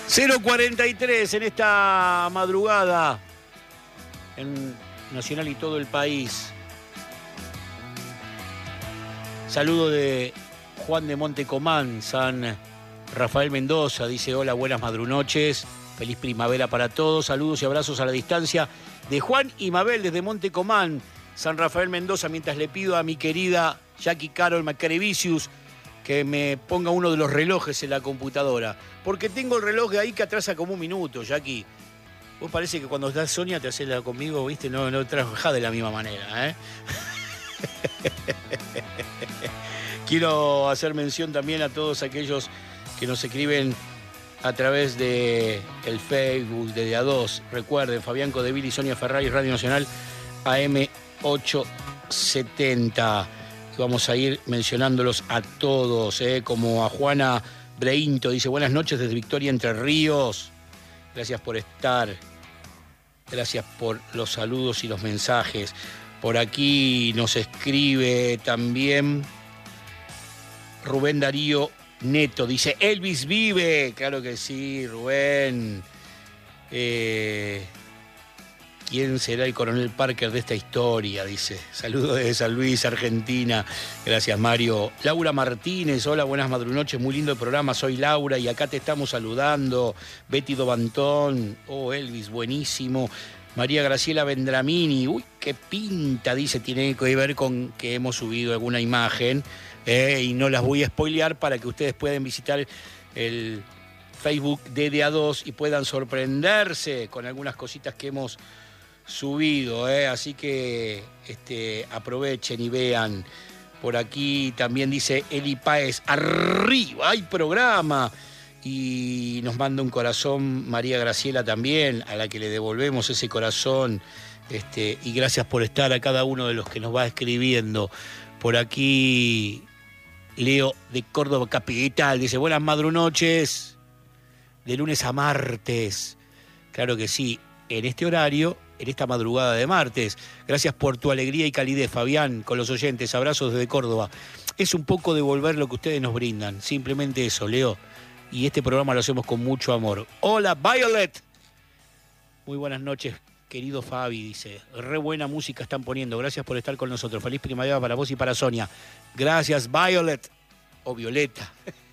0:43 en esta madrugada en Nacional y todo el país. Saludo de Juan de Montecomán, San Rafael Mendoza, dice hola, buenas madrunoches, feliz primavera para todos, saludos y abrazos a la distancia de Juan y Mabel desde Montecomán, San Rafael Mendoza, mientras le pido a mi querida Jackie Carol Macarevicius que me ponga uno de los relojes en la computadora, porque tengo el reloj de ahí que atrasa como un minuto, Jackie. Vos parece que cuando estás Sonia te haces la conmigo, ¿viste? No trabajás de la misma manera, ¿eh? Quiero hacer mención también a todos aquellos que nos escriben a través de el Facebook de DA2. Recuerden, Fabián Codeville y Sonia Ferrari, Radio Nacional AM 870. Vamos a ir mencionándolos a todos, como a Juana Breinto, dice buenas noches desde Victoria, Entre Ríos. Gracias por estar, gracias por los saludos y los mensajes. Por aquí nos escribe también Rubén Darío Neto, dice Elvis vive. Claro que sí, Rubén. ¿Quién será el coronel Parker de esta historia? Dice. Saludos desde San Luis, Argentina. Gracias, Mario. Laura Martínez, hola, buenas madrunoches. Muy lindo el programa. Soy Laura y acá te estamos saludando. Betty Dobantón. Oh, Elvis, buenísimo. María Graciela Vendramini. Uy, qué pinta, dice. Tiene que ver con que hemos subido alguna imagen. Y no las voy a spoilear para que ustedes puedan visitar el Facebook de DA2 y puedan sorprenderse con algunas cositas que hemos subido, así que aprovechen y vean. Por aquí también dice Eli Páez, arriba, hay programa. Y nos manda un corazón María Graciela también, a la que le devolvemos ese corazón. Y gracias por estar a cada uno de los que nos va escribiendo. Por aquí Leo de Córdoba Capital dice, buenas madrunoches, de lunes a martes. Claro que sí, en este horario, en esta madrugada de martes. Gracias por tu alegría y calidez, Fabián, con los oyentes. Abrazos desde Córdoba. Es un poco devolver lo que ustedes nos brindan. Simplemente eso, Leo. Y este programa lo hacemos con mucho amor. Hola, Violet. Muy buenas noches, querido Fabi, dice. Re buena música están poniendo. Gracias por estar con nosotros. Feliz primavera para vos y para Sonia. Gracias, Violet. O Violeta.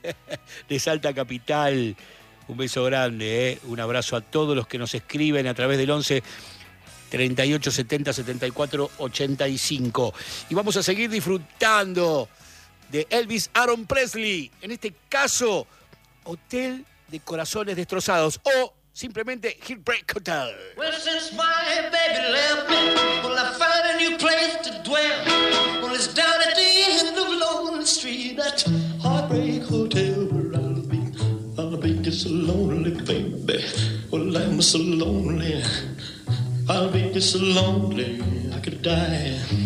De Salta Capital. Un beso grande, Un abrazo a todos los que nos escriben a través del 11 38 70 74 85. Y vamos a seguir disfrutando de Elvis Aaron Presley. En este caso, Hotel de Corazones Destrozados o simplemente Heartbreak Hotel. Well, since my baby left me, well, I found a new place to dwell. Well, it's down at the end of Lonely Street, that Heartbreak Hotel where I'll be just so lonely, baby. Well, I'm so lonely. I'll be just so lonely, I could die.